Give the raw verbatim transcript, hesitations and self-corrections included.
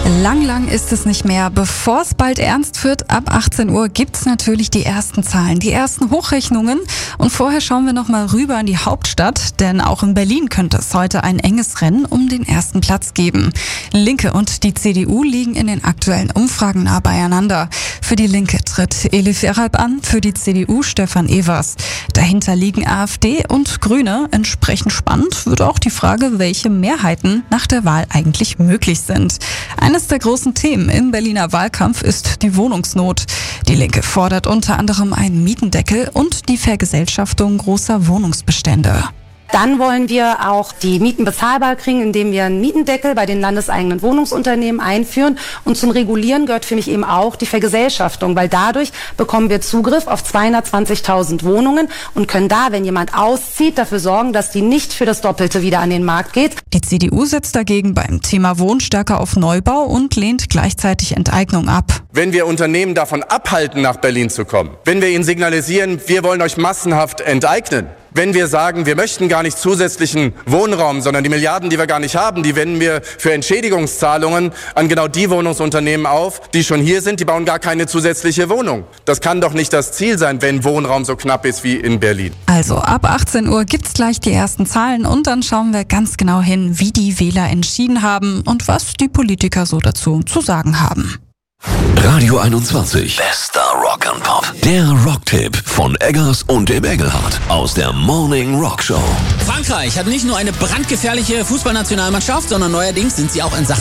Lang, lang ist es nicht mehr. Bevor es bald ernst wird, ab achtzehn Uhr gibt's natürlich die ersten Zahlen, die ersten Hochrechnungen. Und vorher schauen wir noch mal rüber in die Hauptstadt, denn auch in Berlin könnte es heute ein enges Rennen um den ersten Platz geben. Linke und die C D U liegen in den aktuellen Umfragen nah beieinander. Für die Linke tritt Elif Eralp an, für die C D U Stefan Evers. Dahinter liegen AfD und Grüne. Entsprechend spannend wird auch die Frage, welche Mehrheiten nach der Wahl eigentlich möglich sind. Eines der großen Themen im Berliner Wahlkampf ist die Wohnungsnot. Die Linke fordert unter anderem einen Mietendeckel und die Vergesellschaftung großer Wohnungsbestände. Dann wollen wir auch die Mieten bezahlbar kriegen, indem wir einen Mietendeckel bei den landeseigenen Wohnungsunternehmen einführen. Und zum Regulieren gehört für mich eben auch die Vergesellschaftung, weil dadurch bekommen wir Zugriff auf zweihundertzwanzigtausend Wohnungen und können da, wenn jemand auszieht, dafür sorgen, dass die nicht für das Doppelte wieder an den Markt geht. Die C D U setzt dagegen beim Thema Wohnen stärker auf Neubau und lehnt gleichzeitig Enteignung ab. Wenn wir Unternehmen davon abhalten, nach Berlin zu kommen, wenn wir ihnen signalisieren, wir wollen euch massenhaft enteignen, wenn wir sagen, wir möchten gar nicht zusätzlichen Wohnraum, sondern die Milliarden, die wir gar nicht haben, die wenden wir für Entschädigungszahlungen an genau die Wohnungsunternehmen auf, die schon hier sind, die bauen gar keine zusätzliche Wohnung. Das kann doch nicht das Ziel sein, wenn Wohnraum so knapp ist wie in Berlin. Also ab achtzehn Uhr gibt's gleich die ersten Zahlen und dann schauen wir ganz genau hin, wie die Wähler entschieden haben und was die Politiker so dazu zu sagen haben. Radio einundzwanzig. Bester Rock and Pop. Der Rocktipp von Eggers und dem Engelhardt aus der Morning Rock Show. Frankreich hat nicht nur eine brandgefährliche Fußballnationalmannschaft, sondern neuerdings sind sie auch in Sachen